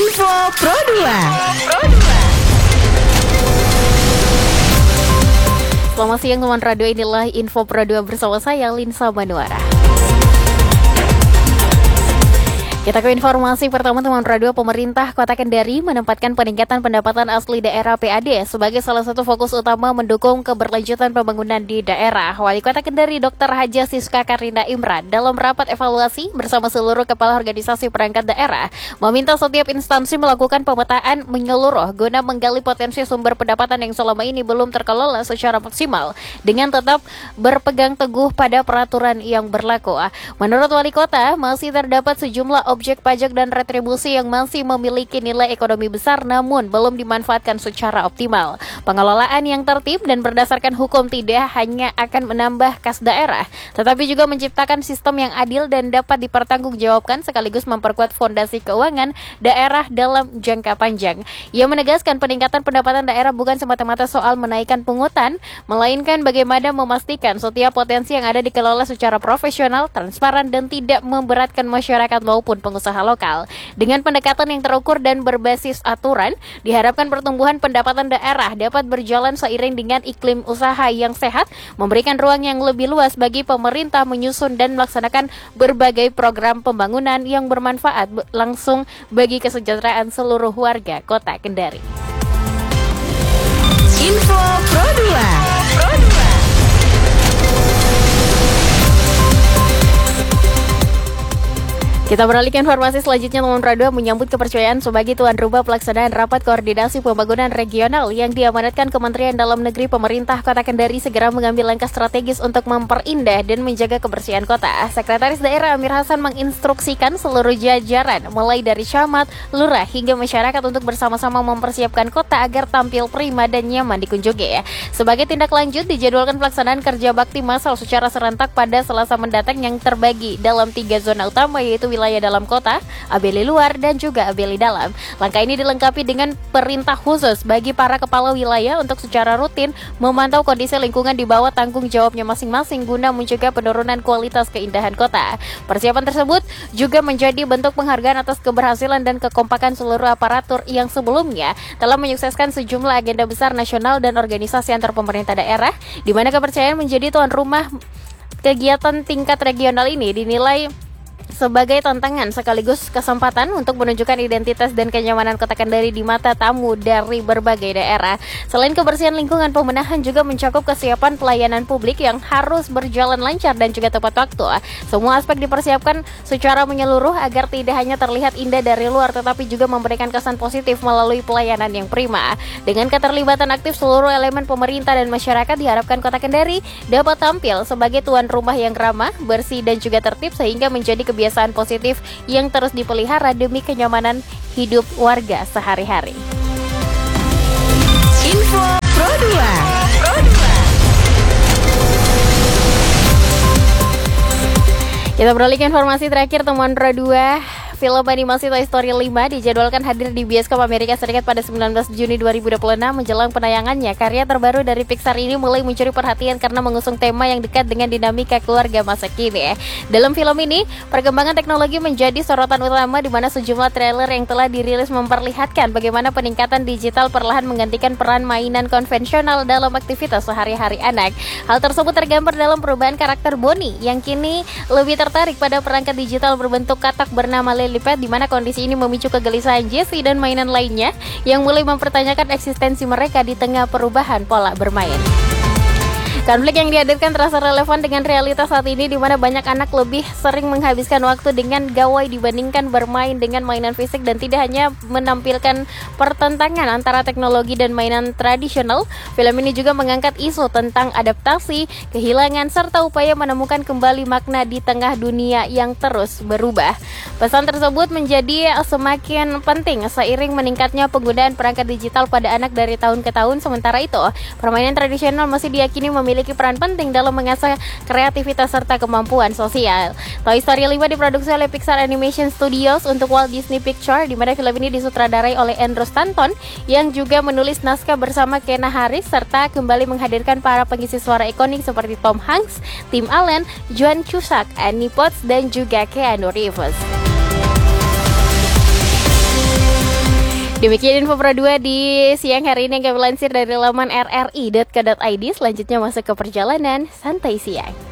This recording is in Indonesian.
Info Pro 2. Selamat siang teman radio, inilah Info Pro 2 bersama saya Linsa Manuara. Kita ke informasi pertama teman radio. Pemerintah Kota Kendari menempatkan peningkatan pendapatan asli daerah PAD sebagai salah satu fokus utama mendukung keberlanjutan pembangunan di daerah. Wali Kota Kendari Dr. Haja Siska Karina Imran dalam rapat evaluasi bersama seluruh kepala organisasi perangkat daerah meminta setiap instansi melakukan pemetaan menyeluruh guna menggali potensi sumber pendapatan yang selama ini belum terkelola secara maksimal dengan tetap berpegang teguh pada peraturan yang berlaku. Menurut Wali Kota, masih terdapat sejumlah objek pajak dan retribusi yang masih memiliki nilai ekonomi besar namun belum dimanfaatkan secara optimal. Pengelolaan yang tertib dan berdasarkan hukum tidak hanya akan menambah kas daerah, tetapi juga menciptakan sistem yang adil dan dapat dipertanggungjawabkan sekaligus memperkuat fondasi keuangan daerah dalam jangka panjang. Ia menegaskan peningkatan pendapatan daerah bukan semata-mata soal menaikkan pungutan, melainkan bagaimana memastikan setiap potensi yang ada dikelola secara profesional, transparan, dan tidak memberatkan masyarakat maupun pengusaha lokal. Dengan pendekatan yang terukur dan berbasis aturan, diharapkan pertumbuhan pendapatan daerah dapat berjalan seiring dengan iklim usaha yang sehat, memberikan ruang yang lebih luas bagi pemerintah menyusun dan melaksanakan berbagai program pembangunan yang bermanfaat langsung bagi kesejahteraan seluruh warga Kota Kendari. Info Pro 2. Kita beralih ke informasi selanjutnya teman radio. Menyambut kepercayaan sebagai tuan rumah pelaksanaan rapat koordinasi pembangunan regional yang diamanatkan Kementerian Dalam Negeri, pemerintah Kota Kendari segera mengambil langkah strategis untuk memperindah dan menjaga kebersihan kota. Sekretaris Daerah Amir Hasan menginstruksikan seluruh jajaran mulai dari camat, lurah hingga masyarakat untuk bersama-sama mempersiapkan kota agar tampil prima dan nyaman dikunjungi. Sebagai tindak lanjut, dijadwalkan pelaksanaan kerja bakti massal secara serentak pada Selasa mendatang yang terbagi dalam 3 zona utama, yaitu wilayah dalam kota, Abeli luar, dan juga Abeli dalam. Langkah ini dilengkapi dengan perintah khusus bagi para kepala wilayah untuk secara rutin memantau kondisi lingkungan di bawah tanggung jawabnya masing-masing guna mencegah penurunan kualitas keindahan kota. Persiapan tersebut juga menjadi bentuk penghargaan atas keberhasilan dan kekompakan seluruh aparatur yang sebelumnya telah menyukseskan sejumlah agenda besar nasional dan organisasi antar pemerintah daerah, di mana kepercayaan menjadi tuan rumah kegiatan tingkat regional ini dinilai sebagai tantangan sekaligus kesempatan untuk menunjukkan identitas dan kenyamanan Kota Kendari di mata tamu dari berbagai daerah. Selain kebersihan lingkungan, pembenahan juga mencakup kesiapan pelayanan publik yang harus berjalan lancar dan juga tepat waktu. Semua aspek dipersiapkan secara menyeluruh agar tidak hanya terlihat indah dari luar tetapi juga memberikan kesan positif melalui pelayanan yang prima. Dengan keterlibatan aktif seluruh elemen pemerintah dan masyarakat, diharapkan Kota Kendari dapat tampil sebagai tuan rumah yang ramah, bersih, dan juga tertib sehingga menjadi kebiasaan positif yang terus dipelihara demi kenyamanan hidup warga sehari-hari. Info Pro 2. Kita beralih ke informasi terakhir teman Pro 2. Film animasi Toy Story 5 dijadwalkan hadir di bioskop Amerika Serikat pada 19 Juni 2026 menjelang penayangannya. Karya terbaru dari Pixar ini mulai mencuri perhatian karena mengusung tema yang dekat dengan dinamika keluarga masa kini. Dalam film ini, perkembangan teknologi menjadi sorotan utama di mana sejumlah trailer yang telah dirilis memperlihatkan bagaimana peningkatan digital perlahan menggantikan peran mainan konvensional dalam aktivitas sehari-hari anak. Hal tersebut tergambar dalam perubahan karakter Bonnie yang kini lebih tertarik pada perangkat digital berbentuk katak bernama Lilliput, di mana kondisi ini memicu kegelisahan Jessie dan mainan lainnya yang mulai mempertanyakan eksistensi mereka di tengah perubahan pola bermain. Konflik yang dihadirkan terasa relevan dengan realitas saat ini, di mana banyak anak lebih sering menghabiskan waktu dengan gawai dibandingkan bermain dengan mainan fisik, dan tidak hanya menampilkan pertentangan antara teknologi dan mainan tradisional. Film ini juga mengangkat isu tentang adaptasi, kehilangan, serta upaya menemukan kembali makna di tengah dunia yang terus berubah. Pesan tersebut menjadi semakin penting seiring meningkatnya penggunaan perangkat digital pada anak dari tahun ke tahun. Sementara itu, permainan tradisional masih diyakini memiliki peran penting dalam mengasah kreativitas serta kemampuan sosial. Toy Story 5 diproduksi oleh Pixar Animation Studios untuk Walt Disney Pictures, di mana film ini disutradarai oleh Andrew Stanton yang juga menulis naskah bersama Kenna Harris, serta kembali menghadirkan para pengisi suara ikonik seperti Tom Hanks, Tim Allen, Joan Cusack, Annie Potts, dan juga Keanu Reeves. Demikian info Pro 2 di siang hari ini yang kami lansir dari laman rri.co.id. Selanjutnya masuk ke perjalanan santai siang.